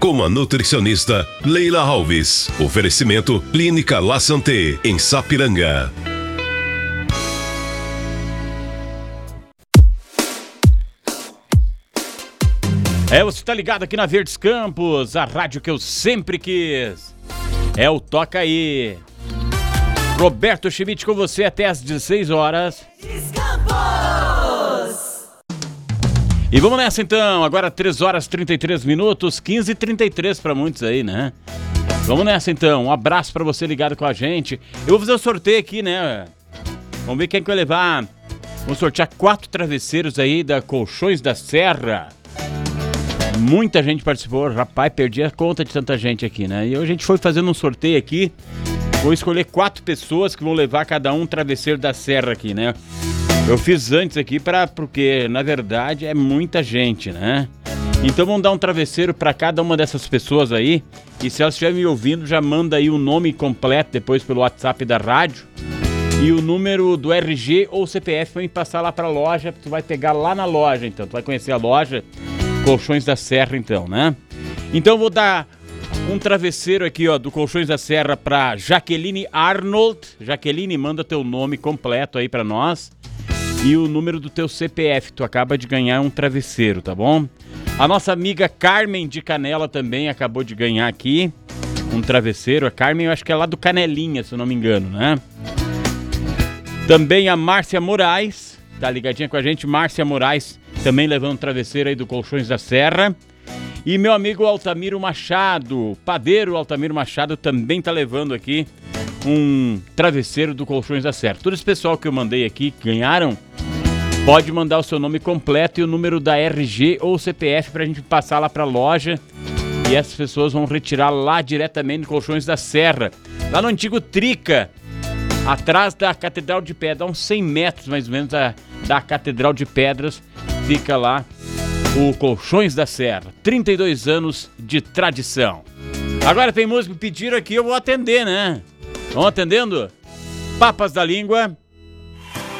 com a nutricionista Leila Alves. Oferecimento Clínica La Santé, em Sapiranga. Você tá ligado aqui na Verdes Campos, a rádio que eu sempre quis. É o Toca Aí. Roberto Schmidt com você até às 16 horas. E vamos nessa então, agora 3 horas 33 minutos, 15h33 para muitos aí, né? Vamos nessa então, um abraço para você ligado com a gente. Eu vou fazer o sorteio aqui, né? Vamos ver quem que vai levar. Vamos sortear 4 travesseiros aí da Colchões da Serra. Muita gente participou, rapaz, perdi a conta de tanta gente aqui, né? E hoje a gente foi fazendo um sorteio aqui. Vou escolher 4 pessoas que vão levar cada um travesseiro da Serra aqui, né? Eu fiz antes aqui porque, na verdade, é muita gente, né? Então vamos dar um travesseiro para cada uma dessas pessoas aí. E se elas estiverem me ouvindo, já manda aí o nome completo depois pelo WhatsApp da rádio. E o número do RG ou CPF para me passar lá para a loja. Tu vai pegar lá na loja, então. Tu vai conhecer a loja Colchões da Serra, então, né? Então eu vou dar um travesseiro aqui, ó, do Colchões da Serra para Jaqueline Arnold. Jaqueline, manda teu nome completo aí para nós. E o número do teu CPF, tu acaba de ganhar um travesseiro, tá bom? A nossa amiga Carmen de Canela também acabou de ganhar aqui um travesseiro. A Carmen, eu acho que é lá do Canelinha, se eu não me engano, né? Também a Márcia Moraes, tá ligadinha com a gente? Márcia Moraes também levando um travesseiro aí do Colchões da Serra. E meu amigo Altamiro Machado, padeiro Altamiro Machado, também tá levando aqui um travesseiro do Colchões da Serra. Todo esse pessoal que eu mandei aqui, que ganharam, pode mandar o seu nome completo e o número da RG ou CPF pra gente passar lá pra loja. E essas pessoas vão retirar lá diretamente no Colchões da Serra, lá no antigo Trica, atrás da Catedral de Pedras, a uns 100 metros mais ou menos da Catedral de Pedras, fica lá o Colchões da Serra. 32 anos de tradição. Agora tem música, me pediram aqui, eu vou atender, né? Vão atendendo? Papas da Língua,